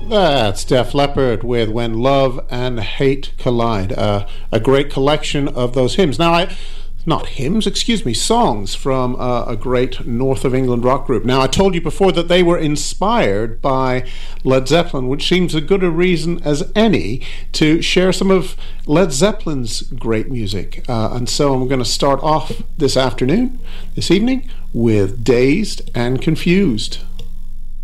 That's Def Leppard with When Love and Hate Collide, a great collection of those hymns. Now, not hymns, excuse me, songs from a great North of England rock group. Now, I told you before that they were inspired by Led Zeppelin, which seems as good a reason as any to share some of Led Zeppelin's great music. And so I'm going to start off this evening, with Dazed and Confused.